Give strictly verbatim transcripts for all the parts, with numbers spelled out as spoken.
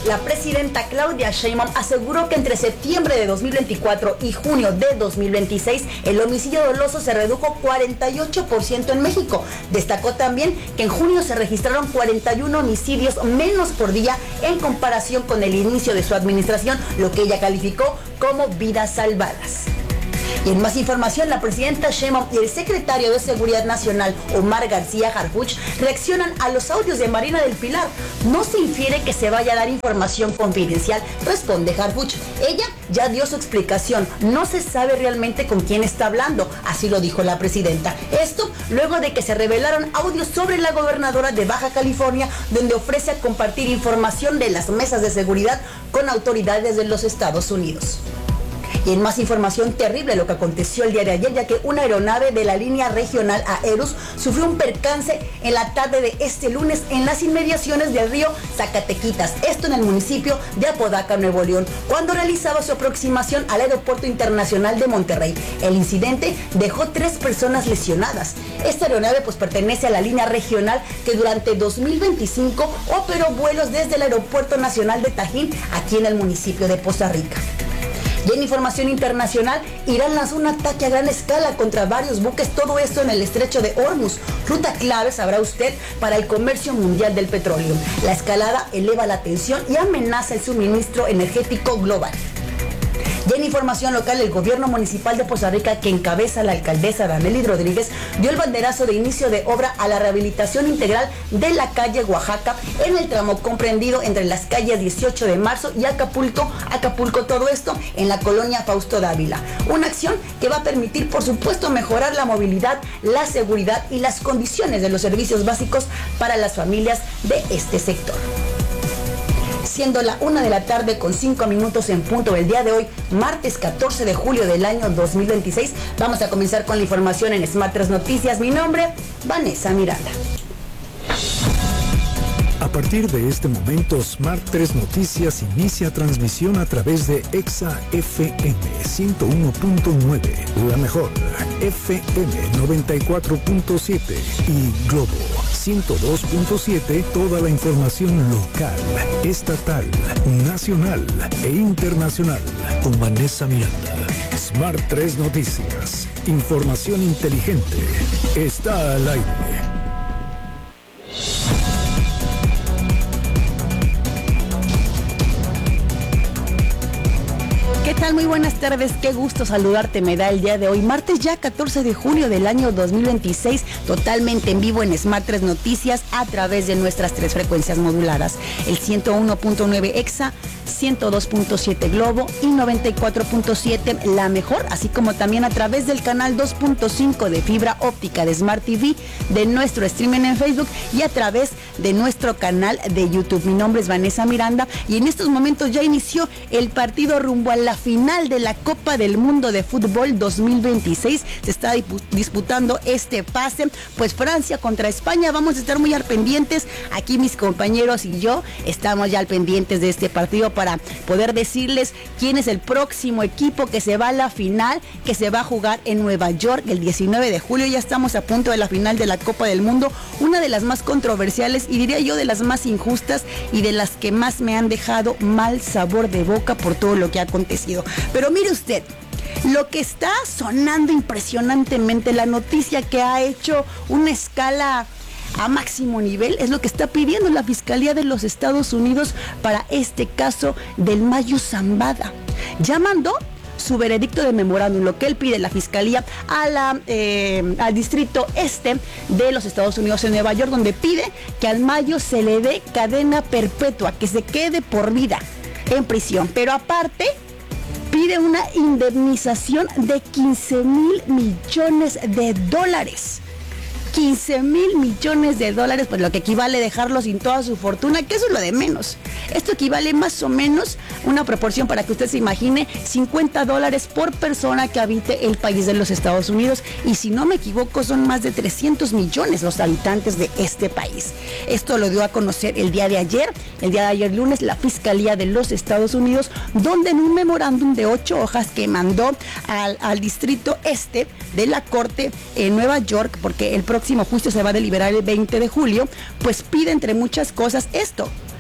La presidenta Claudia Sheinbaum aseguró que entre septiembre de dos mil veinticuatro y junio de dos mil veintiséis el homicidio doloso se redujo cuarenta y ocho por ciento en México. Destacó también que en junio se registraron cuarenta y uno homicidios menos por día en comparación con el inicio de su administración, lo que ella calificó como vidas salvadas. Y en más información, la presidenta Sheinbaum y el secretario de Seguridad Nacional, Omar García Harfuch, reaccionan a los audios de Marina del Pilar. No se infiere que se vaya a dar información confidencial, responde Harfuch. Ella ya dio su explicación, no se sabe realmente con quién está hablando, así lo dijo la presidenta. Esto luego de que se revelaron audios sobre la gobernadora de Baja California, donde ofrece compartir información de las mesas de seguridad con autoridades de los Estados Unidos. Y en más información, terrible lo que aconteció el día de ayer, ya que una aeronave de la línea regional Aerus sufrió un percance en la tarde de este lunes en las inmediaciones del río Zacatequitas, esto en el municipio de Apodaca, Nuevo León, cuando realizaba su aproximación al Aeropuerto Internacional de Monterrey. El incidente dejó tres personas lesionadas. Esta aeronave pues pertenece a la línea regional que durante dos mil veinticinco operó vuelos desde el Aeropuerto Nacional de Tajín, aquí en el municipio de Poza Rica. Y en información internacional, Irán lanzó un ataque a gran escala contra varios buques, todo esto en el estrecho de Hormuz, ruta clave, sabrá usted, para el comercio mundial del petróleo. La escalada eleva la tensión y amenaza el suministro energético global. Y en información local, el gobierno municipal de Poza Rica, que encabeza la alcaldesa Danely Rodríguez, dio el banderazo de inicio de obra a la rehabilitación integral de la calle Oaxaca en el tramo comprendido entre las calles dieciocho de marzo y Acapulco, Acapulco, todo esto en la colonia Fausto Dávila. Una acción que va a permitir, por supuesto, mejorar la movilidad, la seguridad y las condiciones de los servicios básicos para las familias de este sector. Siendo la una de la tarde con cinco minutos en punto del día de hoy, martes catorce de julio del año dos mil veintiséis, vamos a comenzar con la información en Smart tres Noticias. Mi nombre, Vanessa Miranda. A partir de este momento, Smart tres Noticias inicia transmisión a través de Exa F M ciento uno punto nueve, la mejor, F M noventa y cuatro punto siete y Globo ciento dos punto siete, toda la información local, estatal, nacional e internacional. Con Vanessa Miranda. Smart tres Noticias, información inteligente, está al aire. ¿Qué tal? Muy buenas tardes, qué gusto saludarte me da el día de hoy, martes ya catorce de julio del año dos mil veintiséis, totalmente en vivo en Smart tres Noticias a través de nuestras tres frecuencias moduladas, el ciento uno punto nueve Exa, ciento dos punto siete Globo y noventa y cuatro punto siete La Mejor, así como también a través del canal dos punto cinco de fibra óptica de Smart T V, de nuestro streaming en Facebook y a través de nuestro canal de YouTube. Mi nombre es Vanessa Miranda y en estos momentos ya inició el partido rumbo a la final de la Copa del Mundo de Fútbol dos mil veintiséis. Se está disputando este pase, pues Francia contra España. Vamos a estar muy al pendientes, aquí mis compañeros y yo estamos ya al pendientes de este partido para poder decirles quién es el próximo equipo que se va a la final, que se va a jugar en Nueva York el diecinueve de julio. Ya estamos a punto de la final de la Copa del Mundo, una de las más controversiales y diría yo de las más injustas y de las que más me han dejado mal sabor de boca por todo lo que ha acontecido. Pero mire usted, lo que está sonando impresionantemente, la noticia que ha hecho una escala a máximo nivel, es lo que está pidiendo la Fiscalía de los Estados Unidos para este caso del Mayo Zambada. Ya mandó su veredicto de memorándum, lo que él pide la Fiscalía a la, eh, al Distrito Este de los Estados Unidos en Nueva York, donde pide que al Mayo se le dé cadena perpetua, que se quede por vida en prisión, pero aparte pide una indemnización de quince mil millones de dólares. quince mil millones de dólares, pues lo que equivale a dejarlo sin toda su fortuna, que eso es lo de menos. Esto equivale más o menos, una proporción para que usted se imagine, cincuenta dólares por persona que habite el país de los Estados Unidos. Y si no me equivoco, son más de trescientos millones los habitantes de este país. Esto lo dio a conocer el día de ayer, el día de ayer lunes, la Fiscalía de los Estados Unidos, donde en un memorándum de ocho hojas que mandó al, al Distrito Este de la Corte en Nueva York, porque el próximo juicio se va a deliberar el veinte de julio, pues pide entre muchas cosas esto: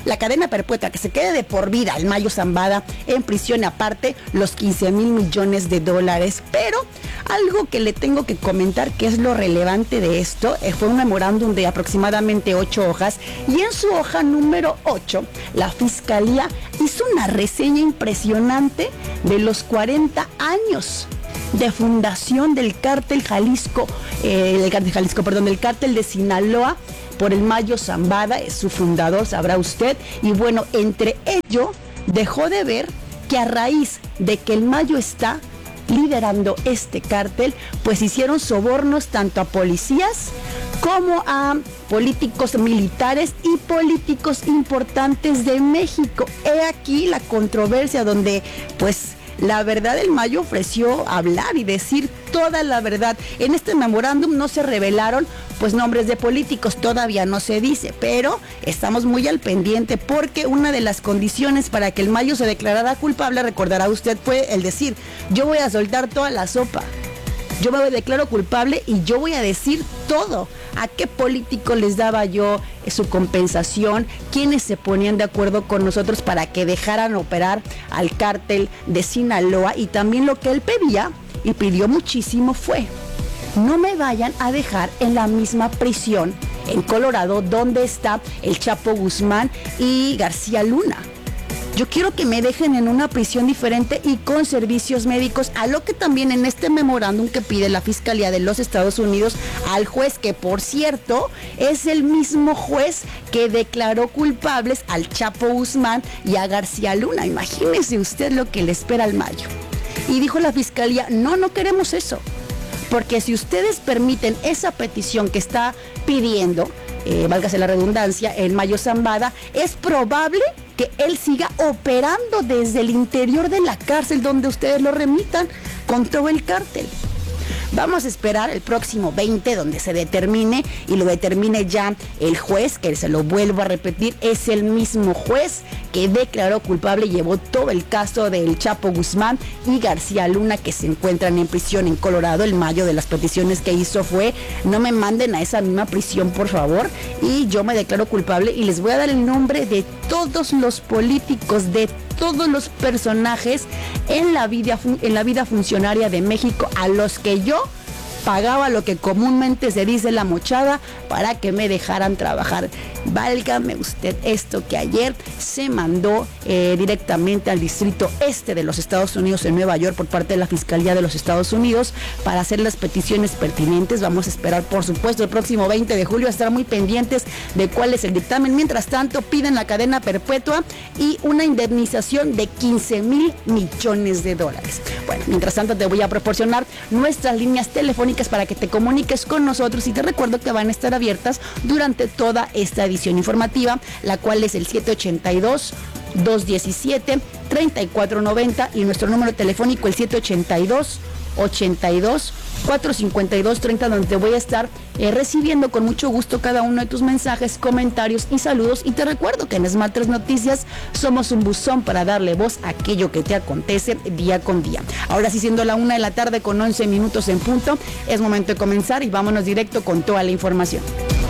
la cadena perpetua, que se quede de por vida el Mayo Zambada en prisión, aparte los quince mil millones de dólares. Pero algo que le tengo que comentar, que es lo relevante de esto, eh, fue un memorándum de aproximadamente ocho hojas, y en su hoja número ocho, la Fiscalía hizo una reseña impresionante de los cuarenta años de fundación del cártel Jalisco, eh, del cártel Jalisco, perdón, del cártel de Sinaloa, por el Mayo Zambada, es su fundador, sabrá usted. Y bueno, entre ello, dejó de ver que a raíz de que el Mayo está liderando este cártel, pues hicieron sobornos tanto a policías como a políticos militares y políticos importantes de México. He aquí la controversia donde, pues, la verdad, el Mayo ofreció hablar y decir toda la verdad. En este memorándum no se revelaron pues nombres de políticos, todavía no se dice, pero estamos muy al pendiente, porque una de las condiciones para que el Mayo se declarara culpable, recordará usted, fue el decir: yo voy a soltar toda la sopa, yo me declaro culpable y yo voy a decir todo. ¿A qué político les daba yo su compensación? ¿Quiénes se ponían de acuerdo con nosotros para que dejaran operar al cártel de Sinaloa? Y también lo que él pedía, y pidió muchísimo, fue: no me vayan a dejar en la misma prisión en Colorado donde está el Chapo Guzmán y García Luna. Yo quiero que me dejen en una prisión diferente y con servicios médicos, a lo que también en este memorándum que pide la Fiscalía de los Estados Unidos al juez, que por cierto es el mismo juez que declaró culpables al Chapo Guzmán y a García Luna. Imagínese usted lo que le espera al Mayo. Y dijo la Fiscalía: no, no queremos eso, porque si ustedes permiten esa petición que está pidiendo, eh, válgase la redundancia, el Mayo Zambada, es probable que él siga operando desde el interior de la cárcel donde ustedes lo remitan con todo el cártel. Vamos a esperar el próximo veinte, donde se determine, y lo determine ya el juez, que se lo vuelvo a repetir, es el mismo juez que declaró culpable y llevó todo el caso del Chapo Guzmán y García Luna, que se encuentran en prisión en Colorado. El Mayo, de las peticiones que hizo fue: no me manden a esa misma prisión, por favor, y yo me declaro culpable y les voy a dar el nombre de todos los políticos, de todos los personajes en la vida, en la vida funcionaria de México, a los que yo pagaba lo que comúnmente se dice la mochada para que me dejaran trabajar. Válgame usted esto, que ayer se mandó eh, directamente al Distrito Este de los Estados Unidos en Nueva York por parte de la Fiscalía de los Estados Unidos para hacer las peticiones pertinentes. Vamos a esperar, por supuesto, el próximo veinte de julio, a estar muy pendientes de cuál es el dictamen. Mientras tanto, piden la cadena perpetua y una indemnización de quince mil millones de dólares. Bueno, mientras tanto te voy a proporcionar nuestras líneas telefónicas para que te comuniques con nosotros, y te recuerdo que van a estar abiertas durante toda esta edición informativa, la cual es el siete ochenta y dos, dos diecisiete, treinta y cuatro noventa, y nuestro número telefónico el siete ochenta y dos, ochenta y dos, cuatrocientos cincuenta y dos treinta, donde te voy a estar eh, recibiendo con mucho gusto cada uno de tus mensajes, comentarios y saludos. Y te recuerdo que en Smart tres Noticias somos un buzón para darle voz a aquello que te acontece día con día. Ahora sí, siendo la una de la tarde con once minutos en punto, es momento de comenzar y vámonos directo con toda la información.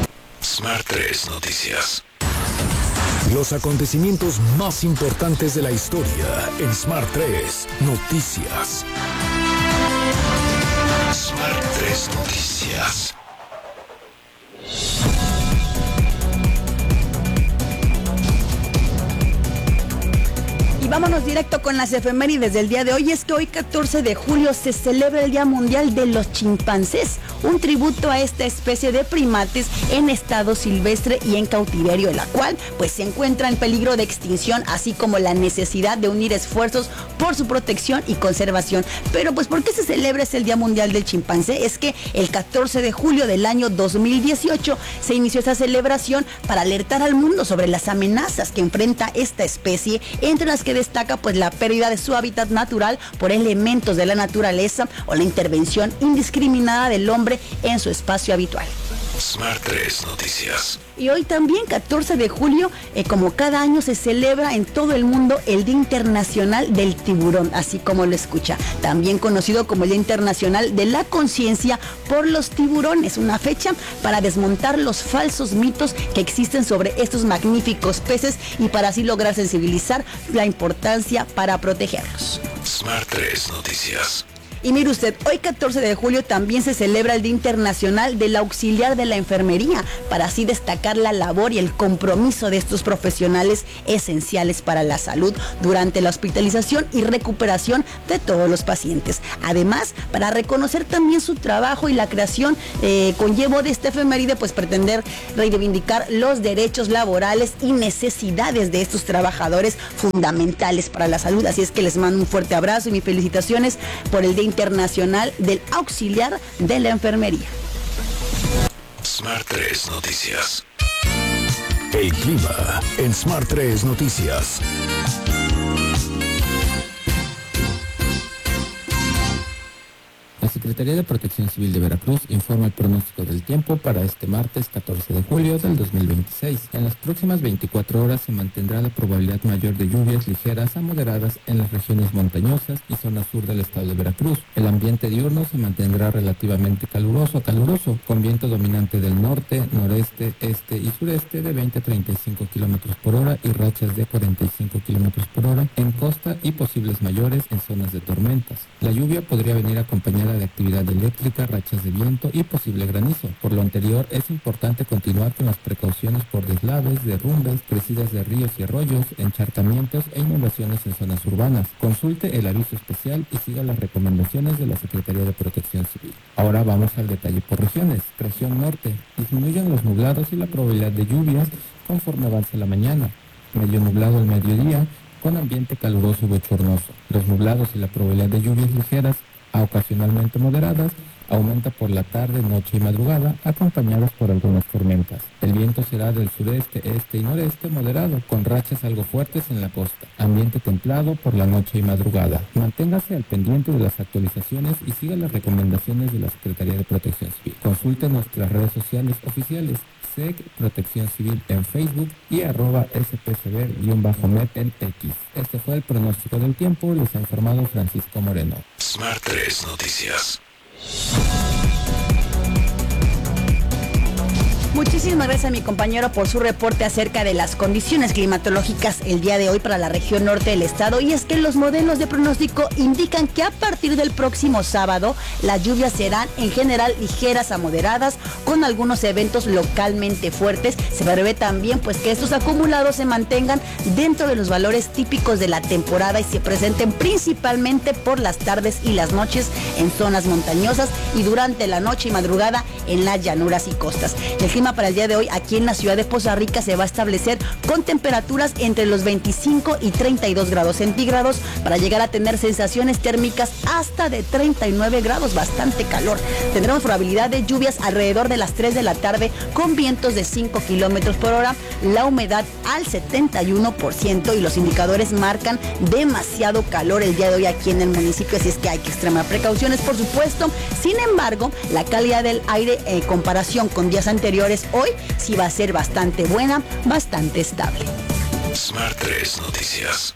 Smart tres Noticias. Los acontecimientos más importantes de la historia en Smart tres Noticias. Smart tres Noticias. Vámonos directo con las efemérides del día de hoy. Es que hoy, catorce de julio, se celebra el Día Mundial de los Chimpancés, un tributo a esta especie de primates en estado silvestre y en cautiverio, la cual pues se encuentra en peligro de extinción, así como la necesidad de unir esfuerzos por su protección y conservación. Pero pues, ¿por qué se celebra ese el Día Mundial del Chimpancé? Es que el catorce de julio del año dos mil dieciocho se inició esta celebración para alertar al mundo sobre las amenazas que enfrenta esta especie, entre las que destaca pues la pérdida de su hábitat natural por elementos de la naturaleza o la intervención indiscriminada del hombre en su espacio habitual. Smart tres Noticias. Y hoy también, catorce de julio, eh, como cada año se celebra en todo el mundo el Día Internacional del Tiburón, así como lo escucha. También conocido como el Día Internacional de la Conciencia por los Tiburones, una fecha para desmontar los falsos mitos que existen sobre estos magníficos peces y para así lograr sensibilizar la importancia para protegerlos. Smart tres Noticias. Y mire usted, hoy catorce de julio también se celebra el Día Internacional del Auxiliar de la Enfermería, para así destacar la labor y el compromiso de estos profesionales esenciales para la salud durante la hospitalización y recuperación de todos los pacientes. Además, para reconocer también su trabajo y la creación eh, conllevo de esta efeméride, pues pretender reivindicar los derechos laborales y necesidades de estos trabajadores fundamentales para la salud. Así es que les mando un fuerte abrazo y mis felicitaciones por el Día Internacional del Auxiliar de la Enfermería. Smart tres Noticias. El clima en Smart tres Noticias. La Secretaría de Protección Civil de Veracruz informa el pronóstico del tiempo para este martes catorce de julio del dos mil veintiséis. En las próximas veinticuatro horas se mantendrá la probabilidad mayor de lluvias ligeras a moderadas en las regiones montañosas y zona sur del estado de Veracruz. El ambiente diurno se mantendrá relativamente caluroso a caluroso, con viento dominante del norte, noreste, este y sureste de veinte a treinta y cinco kilómetros por hora y rachas de cuarenta y cinco kilómetros por hora en costa y posibles mayores en zonas de tormentas. La lluvia podría venir acompañada de actividad eléctrica, rachas de viento y posible granizo. Por lo anterior, es importante continuar con las precauciones por deslaves, derrumbes, crecidas de ríos y arroyos, encharcamientos e inundaciones en zonas urbanas. Consulte el aviso especial y siga las recomendaciones de la Secretaría de Protección Civil. Ahora vamos al detalle por regiones. Región norte. Disminuyen los nublados y la probabilidad de lluvias conforme avance la mañana. Medio nublado al mediodía, con ambiente caluroso y bochornoso. Los nublados y la probabilidad de lluvias ligeras a ocasionalmente moderadas aumenta por la tarde, noche y madrugada, acompañadas por algunas tormentas. El viento será del sureste, este y noreste moderado, con rachas algo fuertes en la costa. Ambiente templado por la noche y madrugada. Manténgase al pendiente de las actualizaciones y siga las recomendaciones de la Secretaría de Protección Civil. Consulte nuestras redes sociales oficiales, S E C Protección Civil en Facebook y arroba S P C B-Med en X. Este fue el pronóstico del tiempo, les ha informado Francisco Moreno. Smart tres Noticias. Muchísimas gracias a mi compañero por su reporte acerca de las condiciones climatológicas el día de hoy para la región norte del estado. Y es que los modelos de pronóstico indican que a partir del próximo sábado las lluvias serán en general ligeras a moderadas, con algunos eventos localmente fuertes. Se prevé también pues que estos acumulados se mantengan dentro de los valores típicos de la temporada y se presenten principalmente por las tardes y las noches en zonas montañosas y durante la noche y madrugada en las llanuras y costas. El clima para el día de hoy aquí en la ciudad de Poza Rica se va a establecer con temperaturas entre los veinticinco y treinta y dos grados centígrados para llegar a tener sensaciones térmicas hasta de treinta y nueve grados, bastante calor. Tendremos probabilidad de lluvias alrededor de las tres de la tarde con vientos de cinco kilómetros por hora, la humedad al setenta y uno por ciento y los indicadores marcan demasiado calor el día de hoy aquí en el municipio, así es que hay que extremar precauciones, por supuesto. Sin embargo, la calidad del aire en comparación con días anteriores hoy sí va a ser bastante buena, bastante estable. Smart tres Noticias.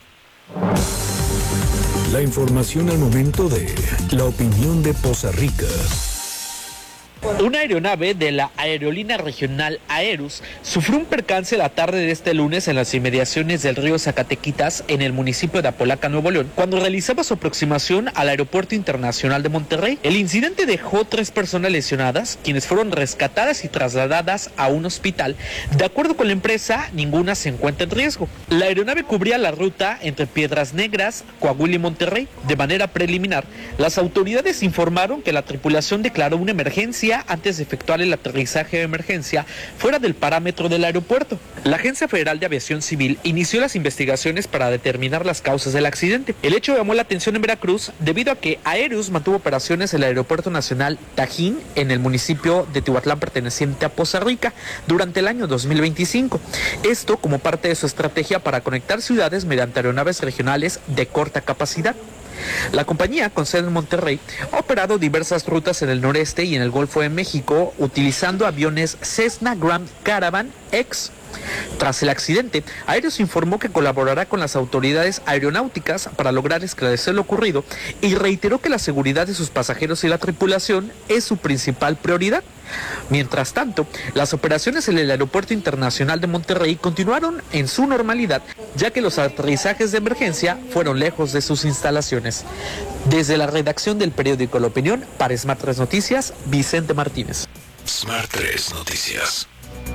La información al momento de la opinión de Poza Rica. Una aeronave de la aerolínea regional Aerus sufrió un percance la tarde de este lunes en las inmediaciones del río Zacatequitas, en el municipio de Apolaca, Nuevo León, cuando realizaba su aproximación al Aeropuerto Internacional de Monterrey. El incidente dejó tres personas lesionadas, quienes fueron rescatadas y trasladadas a un hospital. De acuerdo con la empresa, ninguna se encuentra en riesgo. La aeronave cubría la ruta entre Piedras Negras, Coahuila y Monterrey. De manera preliminar, las autoridades informaron que la tripulación declaró una emergencia antes de efectuar el aterrizaje de emergencia fuera del parámetro del aeropuerto. La Agencia Federal de Aviación Civil inició las investigaciones para determinar las causas del accidente. El hecho llamó la atención en Veracruz debido a que Aerus mantuvo operaciones en el Aeropuerto Nacional Tajín, en el municipio de Tihuatlán perteneciente a Poza Rica, durante el año dos mil veinticinco. Esto como parte de su estrategia para conectar ciudades mediante aeronaves regionales de corta capacidad. La compañía, con sede en Monterrey, ha operado diversas rutas en el noreste y en el Golfo de México utilizando aviones Cessna Grand Caravan X. Tras el accidente, Aéreos informó que colaborará con las autoridades aeronáuticas para lograr esclarecer lo ocurrido y reiteró que la seguridad de sus pasajeros y la tripulación es su principal prioridad. Mientras tanto, las operaciones en el Aeropuerto Internacional de Monterrey continuaron en su normalidad, ya que los aterrizajes de emergencia fueron lejos de sus instalaciones. Desde la redacción del periódico La Opinión, para Smart tres Noticias, Vicente Martínez. Smart tres Noticias.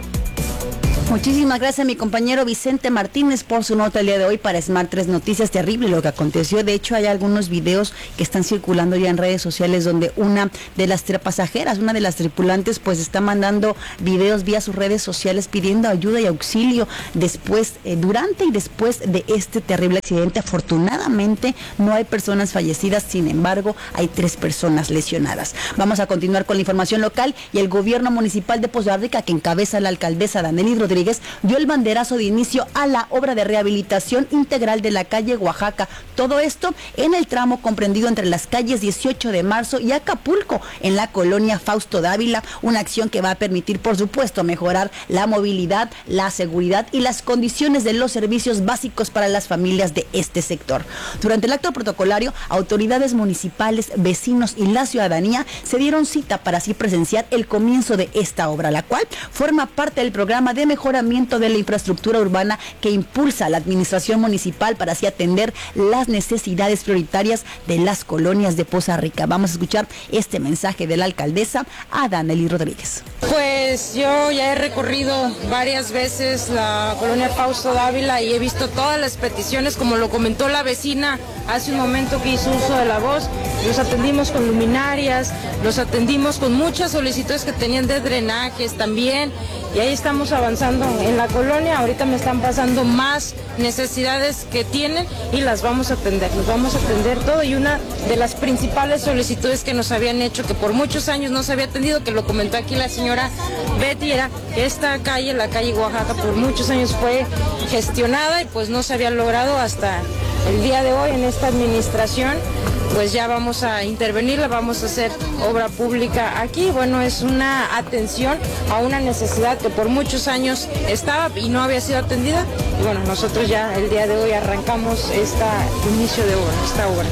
Muchísimas gracias a mi compañero Vicente Martínez por su nota el día de hoy para Smart tres Noticias. Terrible lo que aconteció. De hecho, hay algunos videos que están circulando ya en redes sociales donde una de las pasajeras, una de las tripulantes, pues está mandando videos vía sus redes sociales pidiendo ayuda y auxilio después, eh, durante y después de este terrible accidente. Afortunadamente no hay personas fallecidas, sin embargo, hay tres personas lesionadas. Vamos a continuar con la información local y el gobierno municipal de Poza Rica, que encabeza la alcaldesa Danely Rodríguez, dio el banderazo de inicio a la obra de rehabilitación integral de la calle Oaxaca. Todo esto en el tramo comprendido entre las calles dieciocho de marzo y Acapulco, en la colonia Fausto Dávila, una acción que va a permitir, por supuesto, mejorar la movilidad, la seguridad y las condiciones de los servicios básicos para las familias de este sector. Durante el acto protocolario, autoridades municipales, vecinos y la ciudadanía se dieron cita para así presenciar el comienzo de esta obra, la cual forma parte del programa de mejoramiento de la infraestructura urbana que impulsa la administración municipal para así atender las necesidades prioritarias de las colonias de Poza Rica. Vamos a escuchar este mensaje de la alcaldesa a Danely Rodríguez. Pues yo ya he recorrido varias veces la colonia Fausto Dávila y he visto todas las peticiones, como lo comentó la vecina hace un momento que hizo uso de la voz. Los atendimos con luminarias, los atendimos con muchas solicitudes que tenían de drenajes también, y ahí estamos avanzando en la colonia. Ahorita me están pasando más necesidades que tienen y las vamos a atender, los vamos a atender todo. Y una de las principales solicitudes que nos habían hecho, que por muchos años no se había atendido, que lo comentó aquí la señora Betty, era que esta calle, la calle Oaxaca, por muchos años fue gestionada y pues no se había logrado hasta el día de hoy en esta administración. Pues ya vamos a intervenir, la vamos a hacer obra pública aquí. Bueno, es una atención a una necesidad que por muchos años estaba y no había sido atendida. Y bueno, nosotros ya el día de hoy arrancamos este inicio de obra, esta obra.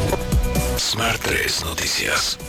Smart tres Noticias.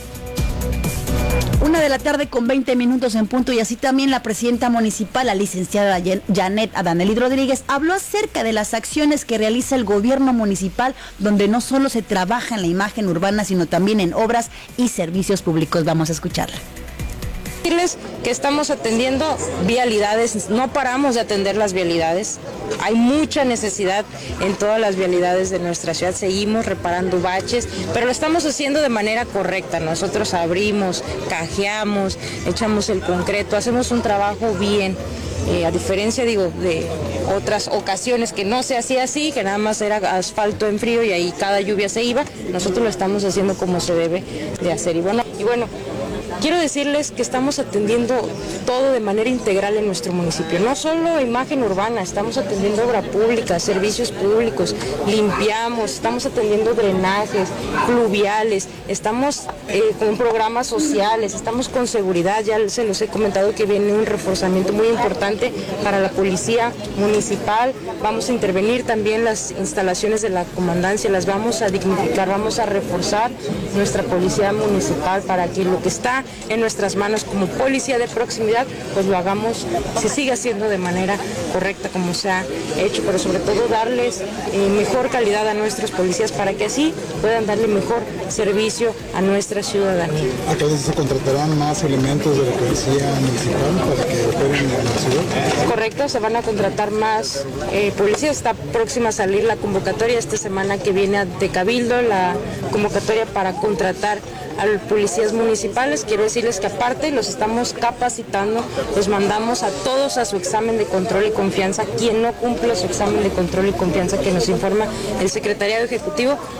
Una de la tarde con veinte minutos en punto, y así también la presidenta municipal, la licenciada Janet Danely Rodríguez, habló acerca de las acciones que realiza el gobierno municipal, donde no solo se trabaja en la imagen urbana, sino también en obras y servicios públicos. Vamos a escucharla. Decirles que estamos atendiendo vialidades, no paramos de atender las vialidades. Hay mucha necesidad en todas las vialidades de nuestra ciudad, seguimos reparando baches, pero lo estamos haciendo de manera correcta. Nosotros abrimos, cajeamos, echamos el concreto, hacemos un trabajo bien. Eh, a diferencia, digo, de otras ocasiones que no se hacía así, que nada más era asfalto en frío y ahí cada lluvia se iba, nosotros lo estamos haciendo como se debe de hacer. Y bueno, y bueno, quiero decirles que estamos atendiendo todo de manera integral en nuestro municipio, no solo imagen urbana, estamos atendiendo obra pública, servicios públicos, limpiamos, estamos atendiendo drenajes, pluviales, estamos eh, con programas sociales, estamos con seguridad. Ya se los he comentado que viene un reforzamiento muy importante para la policía municipal. Vamos a intervenir también las instalaciones de la comandancia, las vamos a dignificar, vamos a reforzar nuestra policía municipal para que lo que está en nuestras manos como policía de proximidad, pues lo hagamos, se siga haciendo de manera correcta como se ha hecho, pero sobre todo darles eh, mejor calidad a nuestros policías para que así puedan darle mejor servicio a nuestra ciudadanía. ¿Acá se contratarán más elementos de la policía municipal para que operen en la ciudad? Correcto, se van a contratar más eh, policías. Está próxima a salir la convocatoria esta semana que viene de Cabildo, la convocatoria para contratar a los policías municipales. Quiero decirles que aparte los estamos capacitando, los mandamos a todos a su examen de control y confianza. Quien no cumple su examen de control y confianza, que nos informa el secretariado ejecutivo,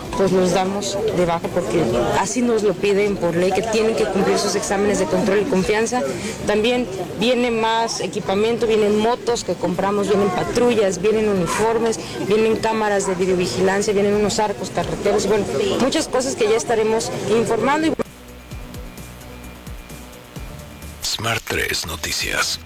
pues los damos de baja porque así nos lo piden por ley, que tienen que cumplir sus exámenes de control y confianza. También viene más equipamiento, vienen motos que compramos, vienen patrullas, vienen uniformes, vienen cámaras de videovigilancia, vienen unos arcos carreteros, bueno, muchas cosas que ya estaremos informando. Y... Smart tres Noticias.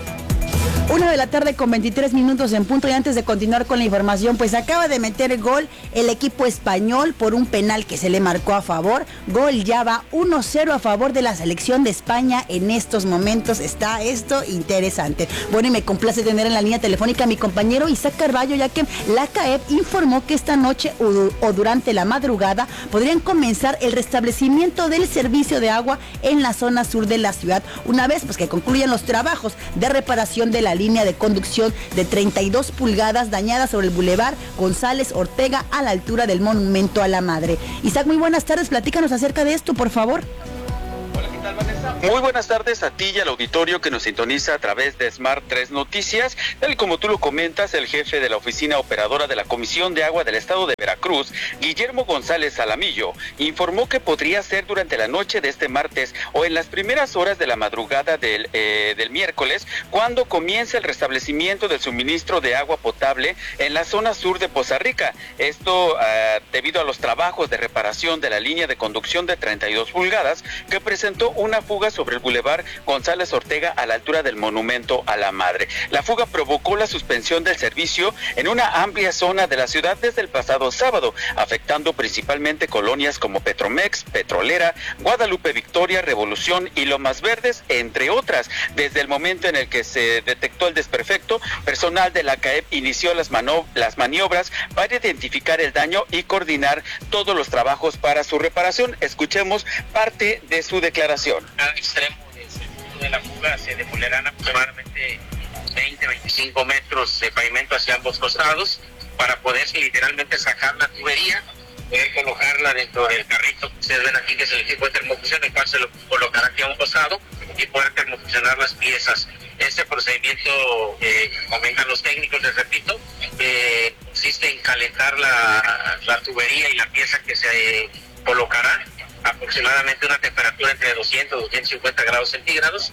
Una de la tarde con veintitrés minutos en punto, y antes de continuar con la información, pues acaba de meter gol el equipo español por un penal que se le marcó a favor. Gol ya va uno cero a favor de la selección de España en estos momentos. Está esto interesante. Bueno, y me complace tener en la línea telefónica a mi compañero Isaac Carballo, ya que la C A E P informó que esta noche o, o durante la madrugada podrían comenzar el restablecimiento del servicio de agua en la zona sur de la ciudad, una vez pues que concluyan los trabajos de reparación de la línea de conducción de treinta y dos pulgadas dañada sobre el Boulevard González Ortega a la altura del Monumento a la Madre. Isaac, muy buenas tardes, platícanos acerca de esto, por favor. Hola, ¿qué tal, Vanessa? Muy buenas tardes a ti y al auditorio que nos sintoniza a través de Smart tres Noticias. Tal y como tú lo comentas, el jefe de la oficina operadora de la Comisión de Agua del Estado de Veracruz, Guillermo González Alamillo, informó que podría ser durante la noche de este martes o en las primeras horas de la madrugada del, eh, del miércoles, cuando comience el restablecimiento del suministro de agua potable en la zona sur de Poza Rica. Esto uh, debido a los trabajos de reparación de la línea de conducción de treinta y dos pulgadas que presentó una fuga sobre el Boulevard González Ortega a la altura del Monumento a la Madre. La fuga provocó la suspensión del servicio en una amplia zona de la ciudad desde el pasado sábado, afectando principalmente colonias como Petromex, Petrolera, Guadalupe Victoria, Revolución y Lomas Verdes, entre otras. Desde el momento en el que se detectó el desperfecto, personal de la C A E P inició las, mano- las maniobras para identificar el daño y coordinar todos los trabajos para su reparación. Escuchemos parte de su declaración. Cada extremo de la fuga se demolerán aproximadamente veinte a veinticinco metros de pavimento hacia ambos costados para poder literalmente sacar la tubería, poder colocarla dentro del carrito que ustedes ven aquí, que es el equipo de termofusión, el cual se lo colocará aquí a un costado y poder termofusionar las piezas. Este procedimiento, eh, comentan los técnicos, les repito, eh, consiste en calentar la, la tubería y la pieza que se eh, colocará aproximadamente una temperatura entre doscientos y doscientos cincuenta grados centígrados,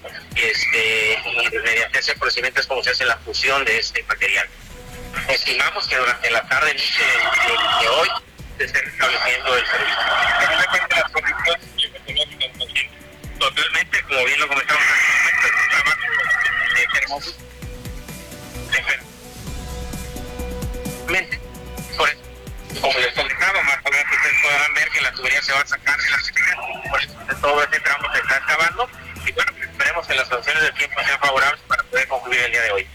este, y mediante ese procedimiento es como se hace la fusión de este material. Estimamos que durante la tarde noche de, de, de hoy se esté restableciendo el servicio. Realmente las condiciones económicas totalmente, como bien lo comentamos, el trabajo de termómetro. Por eso, como les comentaba, más adelante ustedes podrán ver que la tubería se va a sacar de la sección, por eso todo este tramo se está acabando, y bueno, pues esperemos que las condiciones del tiempo sean favorables para poder concluir el día de hoy.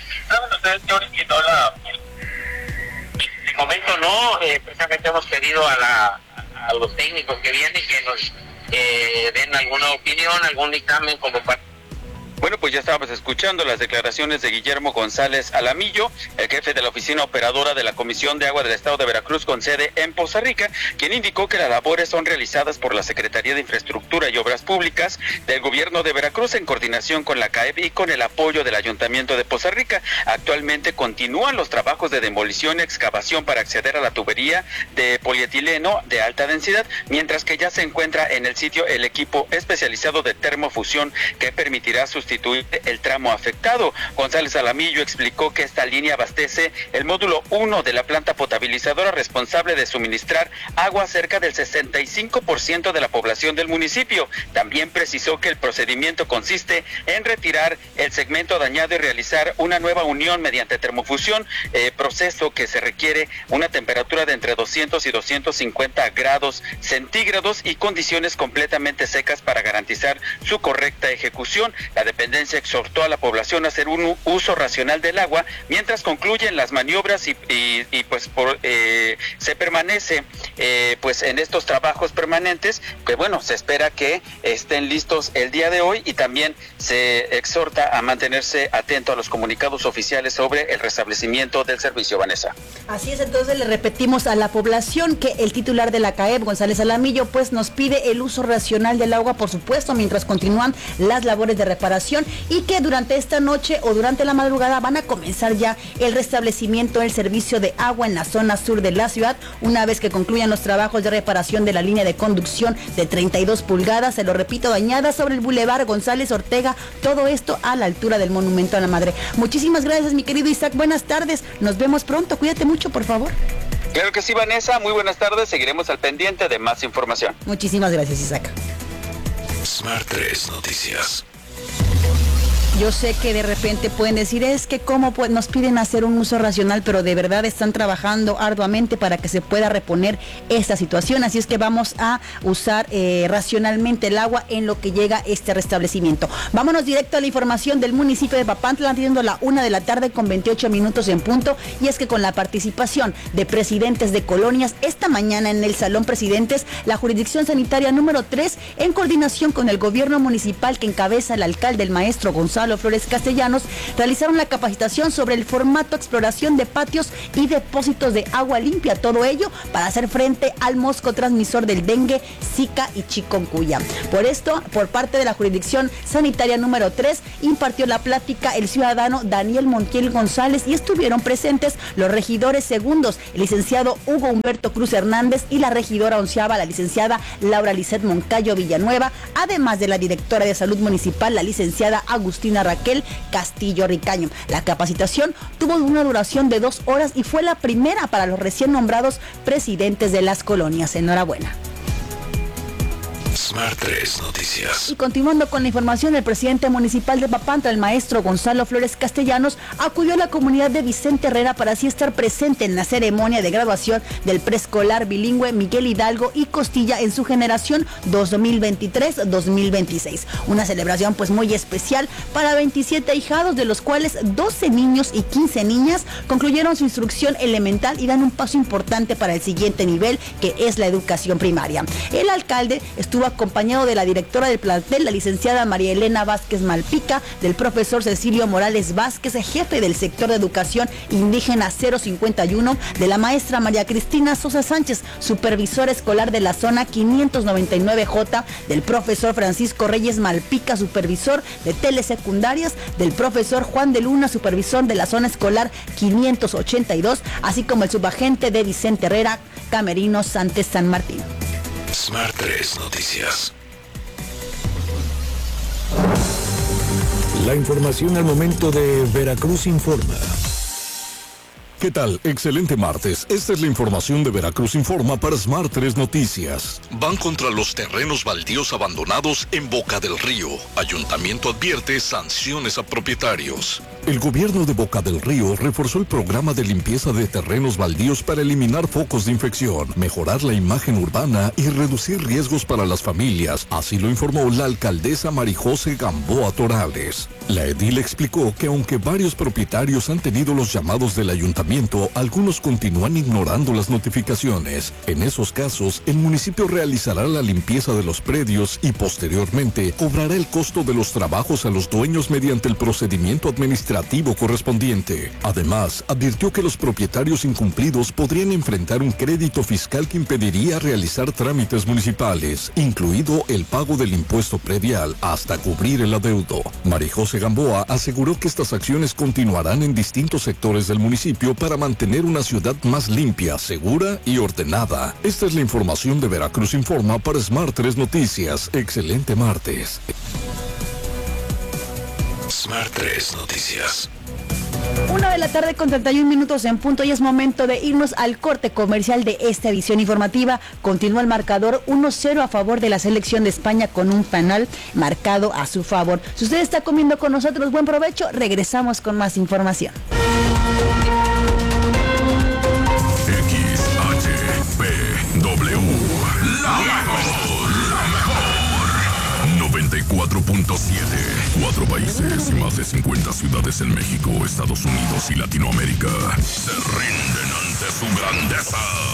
De momento no, eh, precisamente hemos pedido a, la, a los técnicos que vienen que nos eh, den alguna opinión, algún dictamen como para... Bueno, pues ya estábamos escuchando las declaraciones de Guillermo González Alamillo, el jefe de la oficina operadora de la Comisión de Agua del Estado de Veracruz con sede en Poza Rica, quien indicó que las labores son realizadas por la Secretaría de Infraestructura y Obras Públicas del Gobierno de Veracruz en coordinación con la C A E P y con el apoyo del Ayuntamiento de Poza Rica. Actualmente continúan los trabajos de demolición y excavación para acceder a la tubería de polietileno de alta densidad, mientras que ya se encuentra en el sitio el equipo especializado de termofusión que permitirá sustituir el tramo afectado. González Alamillo explicó que esta línea abastece el módulo uno de la planta potabilizadora responsable de suministrar agua a cerca del sesenta y cinco por ciento de la población del municipio. También precisó que el procedimiento consiste en retirar el segmento dañado y realizar una nueva unión mediante termofusión, eh, proceso que se requiere una temperatura de entre doscientos y doscientos cincuenta grados centígrados y condiciones completamente secas para garantizar su correcta ejecución. La dependencia exhortó a la población a hacer un uso racional del agua mientras concluyen las maniobras y, y, y pues por, eh, se permanece eh, pues en estos trabajos permanentes que bueno, se espera que estén listos el día de hoy, y también se exhorta a mantenerse atento a los comunicados oficiales sobre el restablecimiento del servicio. Vanessa. Así es, entonces le repetimos a la población que el titular de la C A E P, González Alamillo, pues nos pide el uso racional del agua, por supuesto, mientras continúan las labores de reparación población y que durante esta noche o durante la madrugada van a comenzar ya el restablecimiento del servicio de agua en la zona sur de la ciudad, una vez que concluyan los trabajos de reparación de la línea de conducción de treinta y dos pulgadas, se lo repito, dañada sobre el Boulevard González Ortega, todo esto a la altura del Monumento a la Madre. Muchísimas gracias, mi querido Isaac, buenas tardes, nos vemos pronto, cuídate mucho, por favor. Claro que sí, Vanessa, muy buenas tardes, seguiremos al pendiente de más información. Muchísimas gracias, Isaac. Smart tres Noticias. Yo sé que de repente pueden decir, es que cómo pues, nos piden hacer un uso racional, pero de verdad están trabajando arduamente para que se pueda reponer esta situación. Así es que vamos a usar eh, racionalmente el agua en lo que llega este restablecimiento. Vámonos directo a la información del municipio de Papantla, siendo la una de la tarde con veintiocho minutos en punto. Y es que con la participación de presidentes de colonias, esta mañana en el Salón Presidentes, la jurisdicción sanitaria número tres, en coordinación con el gobierno municipal que encabeza el alcalde, el maestro Gonzalo Flores Castellanos, realizaron la capacitación sobre el formato exploración de patios y depósitos de agua limpia, todo ello para hacer frente al mosco transmisor del dengue, zika y chikungunya. Por esto, por parte de la jurisdicción sanitaria número tres, impartió la plática el ciudadano Daniel Montiel González y estuvieron presentes los regidores segundos, el licenciado Hugo Humberto Cruz Hernández y la regidora onceava, la licenciada Laura Lisset Moncayo Villanueva, además de la directora de salud municipal, la licenciada Agustina Raquel Castillo Ricaño. La capacitación tuvo una duración de dos horas y fue la primera para los recién nombrados presidentes de las colonias. Enhorabuena. Smart tres Noticias. Y continuando con la información, el presidente municipal de Papantla, el maestro Gonzalo Flores Castellanos, acudió a la comunidad de Vicente Herrera para así estar presente en la ceremonia de graduación del preescolar bilingüe Miguel Hidalgo y Costilla en su generación dos mil veintitrés dos mil veintiséis. Una celebración pues muy especial para veintisiete ahijados, de los cuales doce niños y quince niñas concluyeron su instrucción elemental y dan un paso importante para el siguiente nivel, que es la educación primaria. El alcalde estuvo acompañado de la directora del plantel, la licenciada María Elena Vázquez Malpica, del profesor Cecilio Morales Vázquez, jefe del sector de educación indígena cero cincuenta y uno, de la maestra María Cristina Sosa Sánchez, supervisor escolar de la zona quinientos noventa y nueve J, del profesor Francisco Reyes Malpica, supervisor de telesecundarias, del profesor Juan de Luna, supervisor de la zona escolar quinientos ochenta y dos, así como el subagente de Vicente Herrera, Camerino Sánchez San Martín. Smart tres Noticias. La información al momento de Veracruz Informa. ¿Qué tal? Excelente martes. Esta es la información de Veracruz Informa para Smart tres Noticias. Van contra los terrenos baldíos abandonados en Boca del Río. Ayuntamiento advierte sanciones a propietarios. El gobierno de Boca del Río reforzó el programa de limpieza de terrenos baldíos para eliminar focos de infección, mejorar la imagen urbana y reducir riesgos para las familias. Así lo informó la alcaldesa Marijose Gamboa Torales. La edil explicó que aunque varios propietarios han tenido los llamados del ayuntamiento, algunos continúan ignorando las notificaciones. En esos casos, el municipio realizará la limpieza de los predios y posteriormente cobrará el costo de los trabajos a los dueños mediante el procedimiento administrativo correspondiente. Además, advirtió que los propietarios incumplidos podrían enfrentar un crédito fiscal que impediría realizar trámites municipales, incluido el pago del impuesto predial, hasta cubrir el adeudo. Marijose Gamboa aseguró que estas acciones continuarán en distintos sectores del municipio para mantener una ciudad más limpia, segura y ordenada. Esta es la información de Veracruz Informa para Smart tres Noticias. Excelente martes. Smart tres Noticias. Una de la tarde con treinta y un minutos en punto y es momento de irnos al corte comercial de esta edición informativa. Continúa el marcador uno cero a favor de la selección de España con un penal marcado a su favor. Si usted está comiendo con nosotros, buen provecho. Regresamos con más información. X H P W, la mejor, la mejor. noventa y cuatro punto siete. Cuatro países y más de cincuenta ciudades en México, Estados Unidos y Latinoamérica se rinden ante su grandeza.